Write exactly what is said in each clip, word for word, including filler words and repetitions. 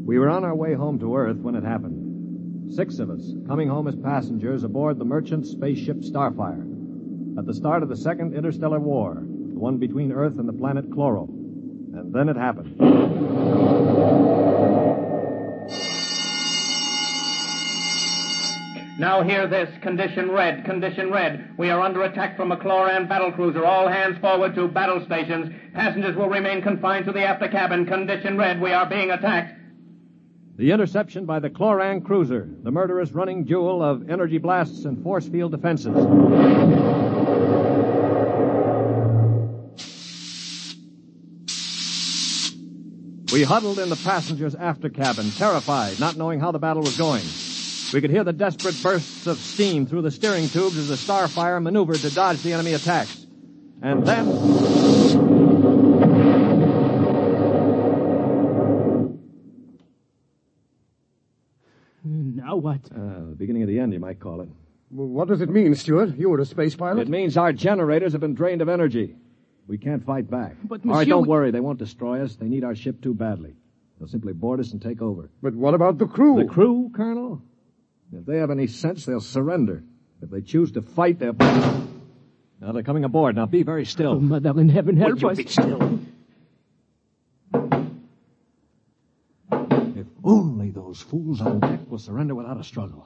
We were on our way home to Earth when it happened. Six of us, coming home as passengers aboard the merchant spaceship Starfire. At the start of the Second Interstellar War, the one between Earth and the planet Chloro. And then it happened. Now hear this. Condition red. Condition red. We are under attack from a Chloran battlecruiser. All hands forward to battle stations. Passengers will remain confined to the after cabin. Condition red. We are being attacked. The interception by the Chloran cruiser, the murderous running jewel of energy blasts and force field defenses. We huddled in the passengers' after cabin, terrified, not knowing how the battle was going. We could hear the desperate bursts of steam through the steering tubes as the Starfire maneuvered to dodge the enemy attacks. And then... Now what? Uh, the beginning of the end, you might call it. Well, what does it mean, Stuart? You were a space pilot? It means our generators have been drained of energy. We can't fight back. But, All right, monsieur, don't we... worry. They won't destroy us. They need our ship too badly. They'll simply board us and take over. But what about the crew? The crew, Colonel? If they have any sense, they'll surrender. If they choose to fight, they'll... Now, they're coming aboard. Now, be very still. Oh, Mother in heaven, help Would us. you be still? If only those fools on deck will surrender without a struggle.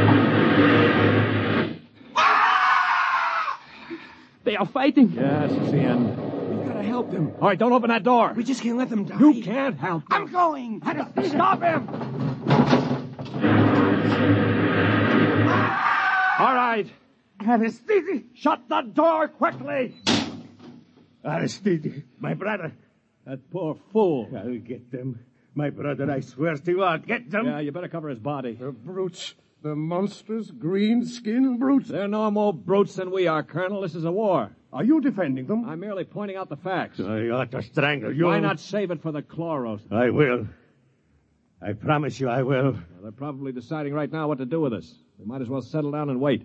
They are fighting. Yes, it's the end. We gotta help them. All right, don't open that door. We just can't let them die. You can't help them. I'm going. Stop him. All right. Aristide. Shut the door quickly. Aristide, my brother. That poor fool. I'll get them. My brother, I swear to you, I'll get them. Yeah, you better cover his body. The brutes. The monstrous green-skinned brutes. They're no more brutes than we are, Colonel. This is a war. Are you defending them? I'm merely pointing out the facts. I ought to strangle you. Why not save it for the Chloros? I will. I promise you I will. Well, they're probably deciding right now what to do with us. We might as well settle down and wait.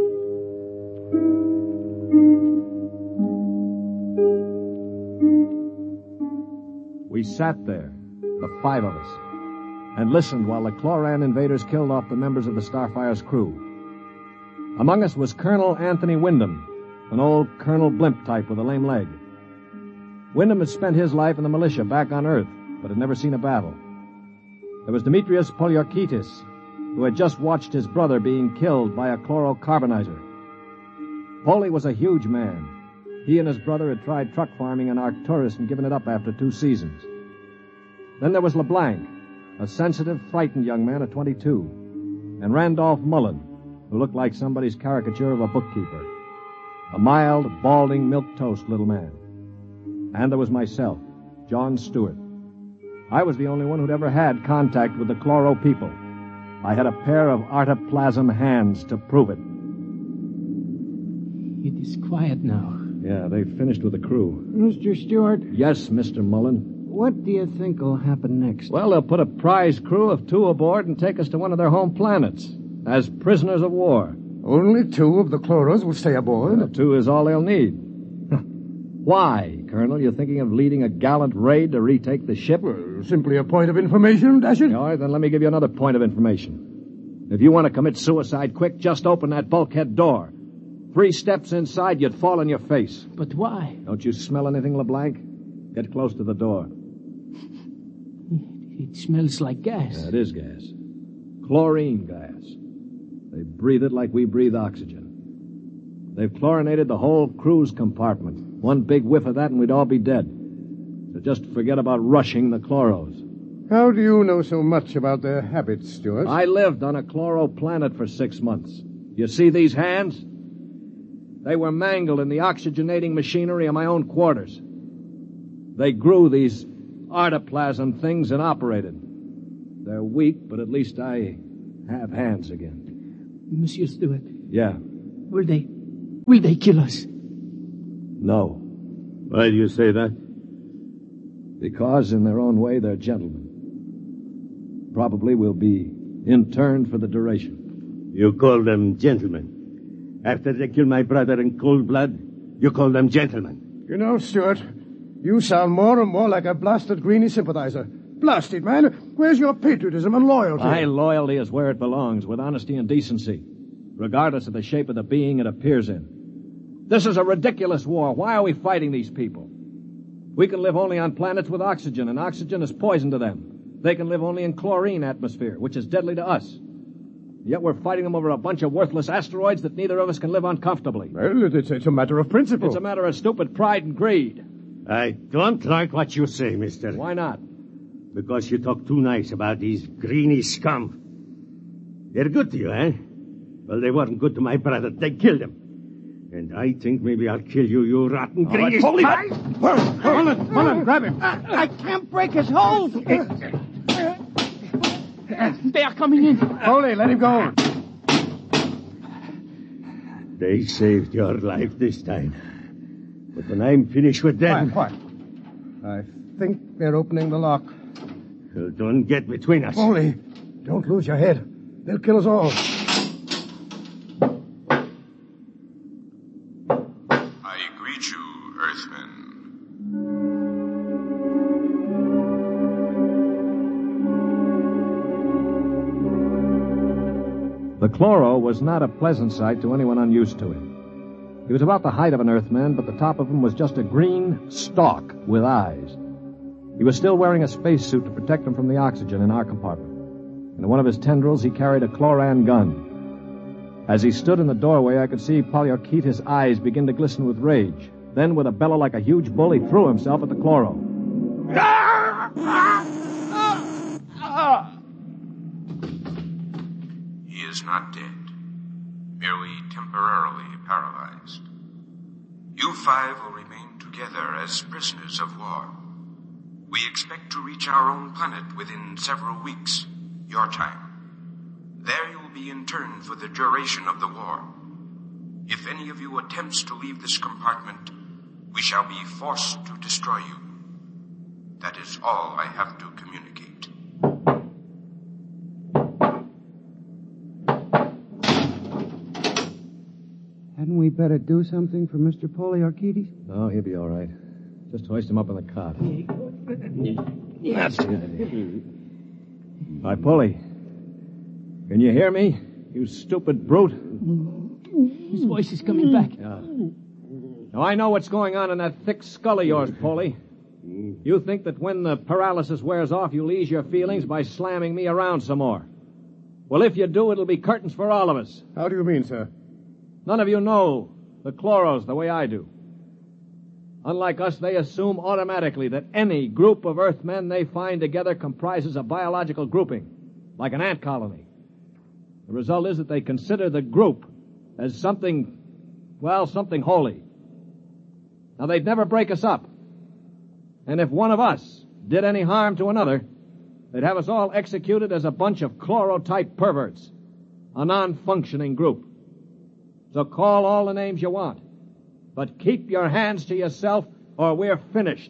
We sat there, the five of us, and listened while the Chloran invaders killed off the members of the Starfire's crew. Among us was Colonel Anthony Wyndham, an old Colonel Blimp type with a lame leg. Wyndham had spent his life in the militia back on Earth, but had never seen a battle. There was Demetrius Poliorkitis, who had just watched his brother being killed by a chlorocarbonizer. Poli was a huge man. He and his brother had tried truck farming in Arcturus and given it up after two seasons. Then there was LeBlanc, a sensitive, frightened young man of twenty-two, and Randolph Mullen, who looked like somebody's caricature of a bookkeeper. A mild, balding, milquetoast little man. And there was myself, John Stewart. I was the only one who'd ever had contact with the Chloro people. I had a pair of artoplasm hands to prove it. It is quiet now. Yeah, they've finished with the crew. Mister Stewart, Yes, Mister Mullen. what do you think will happen next? Well, they'll put a prize crew of two aboard and take us to one of their home planets as prisoners of war. Only two of the Chloros will stay aboard. Well, two is all they'll need. Why, Colonel? You thinking of leading a gallant raid to retake the ship? Well, simply a point of information, Dasher. All right, then let me give you another point of information. If you want to commit suicide quick, just open that bulkhead door. Three steps inside, you'd fall on your face. But why? Don't you smell anything, LeBlanc? Get close to the door. It smells like gas. Yeah, it is gas. Chlorine gas. They breathe it like we breathe oxygen. They've chlorinated the whole crew's compartment. One big whiff of that and we'd all be dead. So just forget about rushing the Chloros. How do you know so much about their habits, Stuart? I lived on a Chloro planet for six months. You see these hands? They were mangled in the oxygenating machinery of my own quarters. They grew these artoplasm things and operated. They're weak, but at least I have hands again. Monsieur Stewart, Yeah. will they... will they kill us? No. Why do you say that? Because in their own way, they're gentlemen. Probably will be interned for the duration. You call them gentlemen. After they killed my brother in cold blood, you call them gentlemen. You know, Stuart, you sound more and more like a blasted Greenie sympathizer. Blast it, man. Where's your patriotism and loyalty? My loyalty is where it belongs, with honesty and decency, regardless of the shape of the being it appears in. This is a ridiculous war. Why are we fighting these people? We can live only on planets with oxygen, and oxygen is poison to them. They can live only in chlorine atmosphere, which is deadly to us. Yet we're fighting them over a bunch of worthless asteroids that neither of us can live on comfortably. Well, it's, it's a matter of principle. It's a matter of stupid pride and greed. I don't like what you say, mister. Why not? Because you talk too nice about these greeny scum. They're good to you, eh? Well, they weren't good to my brother. They killed him. And I think maybe I'll kill you, you rotten greeny... Holy... Mullen, Mullen, grab him. I can't break his hold. They are coming in. Holy, let him go. They saved your life this time. But when I'm finished with them... Quiet, quiet. I think they're opening the lock. Well, don't get between us. Holy, don't lose your head. They'll kill us all. I greet you, Earthmen. The chloro was not a pleasant sight to anyone unused to it. He was about the height of an Earthman, but the top of him was just a green stalk with eyes. He was still wearing a spacesuit to protect him from the oxygen in our compartment. In one of his tendrils, he carried a chloran gun. As he stood in the doorway, I could see Polyarchetes' eyes begin to glisten with rage. Then, with a bellow like a huge bull, he threw himself at the chloro. He is not dead, merely temporarily paralyzed. You five will remain together as prisoners of war. We expect to reach our own planet within several weeks, your time. There you will be interned for the duration of the war. If any of you attempts to leave this compartment, we shall be forced to destroy you. That is all I have to communicate. Hadn't we better do something for Mister Polyarchetes? Oh, he'll be all right. Just hoist him up on the cot. That's it. Hi, Polly. Can you hear me, you stupid brute? His voice is coming back. Yeah. Now, I know what's going on in that thick skull of yours, Polly. You think that when the paralysis wears off, you'll ease your feelings by slamming me around some more. Well, if you do, it'll be curtains for all of us. How do you mean, sir? None of you know the chloros the way I do. Unlike us, they assume automatically that any group of Earthmen they find together comprises a biological grouping, like an ant colony. The result is that they consider the group as something, well, something holy. Now, they'd never break us up. And if one of us did any harm to another, they'd have us all executed as a bunch of chloro-type perverts, a non-functioning group. So call all the names you want, but keep your hands to yourself or we're finished.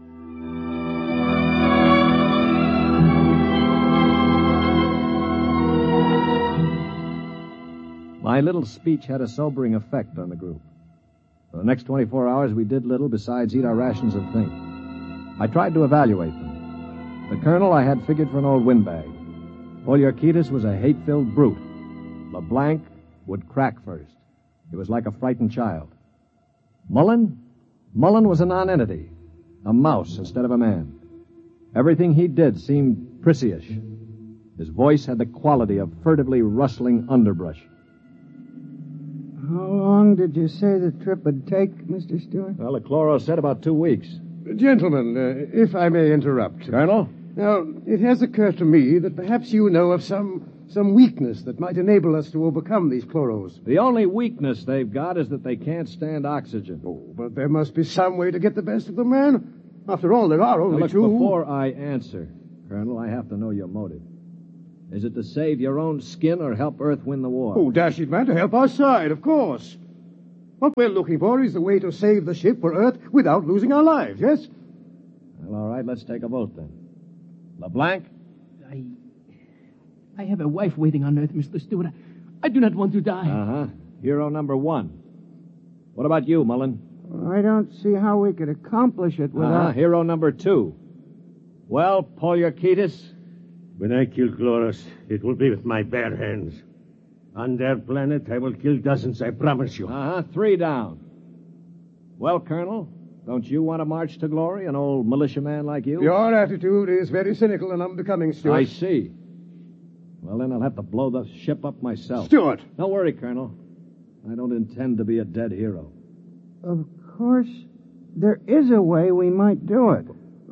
My little speech had a sobering effect on the group. For the next twenty-four hours, we did little besides eat our rations and think. I tried to evaluate them. The colonel I had figured for an old windbag. Polyarchetes was a hate-filled brute. LeBlanc would crack first. He was like a frightened child. Mullen? Mullen was a nonentity, a mouse instead of a man. Everything he did seemed prissyish. His voice had the quality of furtively rustling underbrush. How long did you say the trip would take, Mister Stewart? Well, the chloro said about two weeks. Gentlemen, uh, if I may interrupt. Colonel? Now, it has occurred to me that perhaps you know of some some weakness that might enable us to overcome these chloros. The only weakness they've got is that they can't stand oxygen. Oh, but there must be some way to get the best of the man. After all, there are only Now, look, two. before I answer, Colonel, I have to know your motive. Is it to save your own skin or help Earth win the war? Oh, dash it, man, to help our side, of course. What we're looking for is the way to save the ship for Earth without losing our lives, yes? Well, all right, let's take a vote then. LeBlanc? I... I have a wife waiting on Earth, Mister Stewart. I do not want to die. Uh-huh. Hero number one. What about you, Mullen? I don't see how we could accomplish it without... Uh-huh. Hero number two. Well, Poliorketis? When I kill Chloros, it will be with my bare hands. On their planet, I will kill dozens, I promise you. Uh-huh, three down. Well, Colonel, don't you want to march to glory, an old militiaman like you? Your attitude is very cynical and unbecoming, Stuart. I see. Well, then I'll have to blow the ship up myself. Stuart! Don't worry, Colonel. I don't intend to be a dead hero. Of course, there is a way we might do it.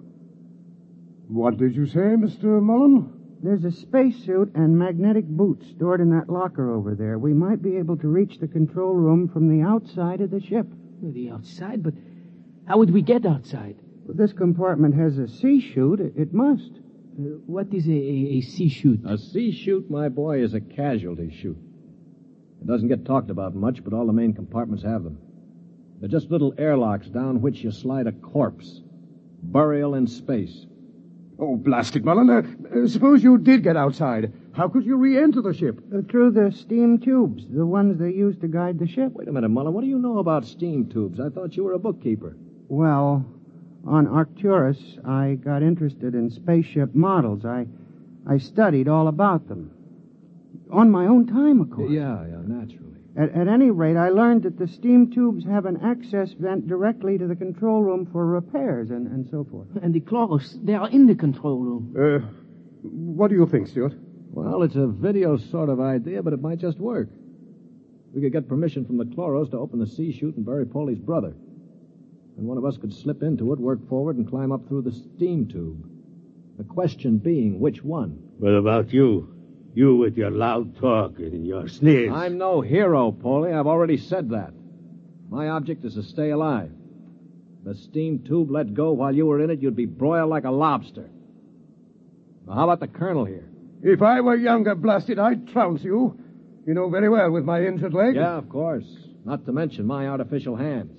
What did you say, Mister Mullen? There's a spacesuit and magnetic boots stored in that locker over there. We might be able to reach the control room from the outside of the ship. The outside? But how would we get outside? Well, this compartment has a sea chute. It, it must. Uh, what is a, a, a sea chute? A sea chute, my boy, is a casualty chute. It doesn't get talked about much, but all the main compartments have them. They're just little airlocks down which you slide a corpse. Burial in space. Oh, blast it, Mullen. Uh, uh, suppose you did get outside. How could you re-enter the ship? Uh, through the steam tubes, the ones they use to guide the ship. Wait a minute, Mullen. What do you know about steam tubes? I thought you were a bookkeeper. Well, on Arcturus, I got interested in spaceship models. I, I studied all about them. On my own time, of course. Yeah, yeah, naturally. At, at any rate, I learned that the steam tubes have an access vent directly to the control room for repairs and, and so forth. And the Chloros, they are in the control room. Uh, what do you think, Stuart? Well, it's a video sort of idea, but it might just work. We could get permission from the Chloros to open the sea chute and bury Polly's brother. And one of us could slip into it, work forward, and climb up through the steam tube. The question being, which one? What about you? You with your loud talk and your sneers. I'm no hero, Polly. I've already said that. My object is to stay alive. The steam tube let go while you were in it, you'd be broiled like a lobster. Now, how about the colonel here? If I were younger, blasted, I'd trounce you. You know very well with my injured leg. Yeah, of course. Not to mention my artificial hands.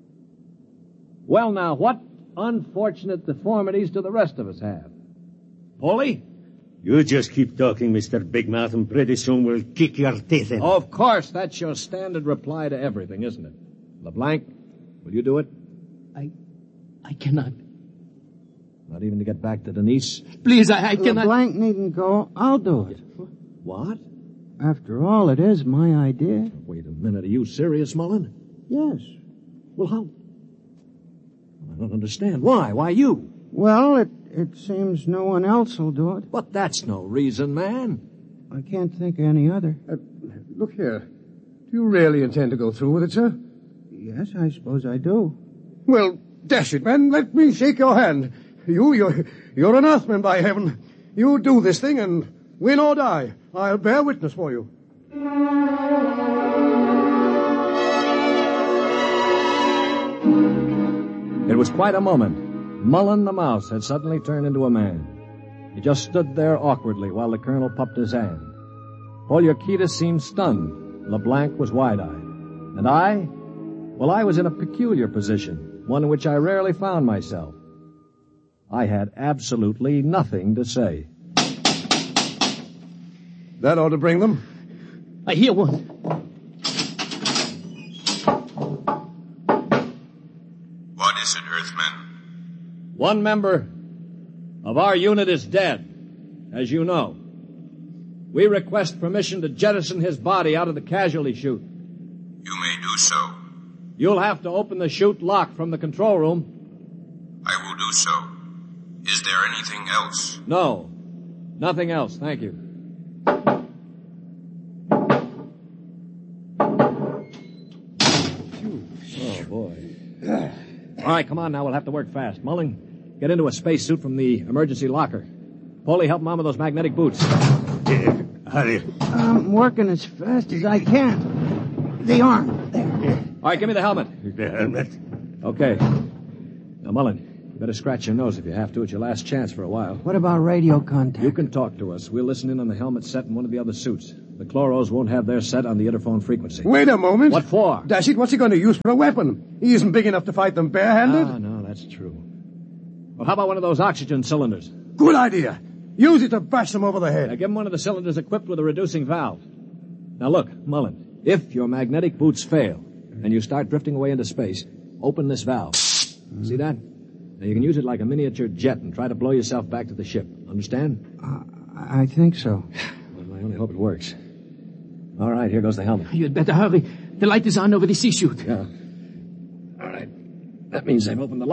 Well, now, what unfortunate deformities do the rest of us have? Polly? You just keep talking, Mister Big Mouth, and pretty soon we'll kick your teeth in. Of course, that's your standard reply to everything, isn't it? LeBlanc, will you do it? I... I cannot. Not even to get back to Denise? Please, I, I cannot... LeBlanc needn't go. I'll do it. What? After all, it is my idea. Wait a minute. Are you serious, Mullen? Yes. Well, how... I don't understand. Why? Why you? Well, it, it seems no one else will do it. But that's no reason, man. I can't think of any other. Uh, look here. Do you really intend to go through with it, sir? Yes, I suppose I do. Well, dash it, man. Let me shake your hand. You, you're, you're an Earthman, by heaven. You do this thing and win or die. I'll bear witness for you. It was quite a moment. Mullen the mouse had suddenly turned into a man. He just stood there awkwardly while the colonel puffed his hand. Poliorketis seemed stunned. LeBlanc was wide-eyed. And I? Well, I was in a peculiar position, one in which I rarely found myself. I had absolutely nothing to say. That ought to bring them. I hear one. What is it, Earthman? One member of our unit is dead, as you know. We request permission to jettison his body out of the casualty chute. You may do so. You'll have to open the chute lock from the control room. I will do so. Is there anything else? No, nothing else, thank you. Oh, boy. All right, come on now, we'll have to work fast. Mullen, get into a spacesuit from the emergency locker. Polly, help Mom with those magnetic boots. Yeah, hurry. I'm working as fast as I can. The arm. There. All right, give me the helmet. The helmet. Okay. Now, Mullen, you better scratch your nose if you have to. It's your last chance for a while. What about radio contact? You can talk to us. We'll listen in on the helmet set in one of the other suits. The Chloros won't have their set on the interphone frequency. Wait a moment. What for? Dash it, what's he going to use for a weapon? He isn't big enough to fight them barehanded. Ah, no, that's true. Well, how about one of those oxygen cylinders? Good idea. Use it to bash them over the head. Now, give him one of the cylinders equipped with a reducing valve. Now, look, Mullen, if your magnetic boots fail and you start drifting away into space, open this valve. See that? Now, you can use it like a miniature jet and try to blow yourself back to the ship. Understand? Uh, I think so. Well, I only hope it works. All right, here goes the helmet. You'd better hurry. The light is on over the sea chute. Yeah. All right. That means they've opened the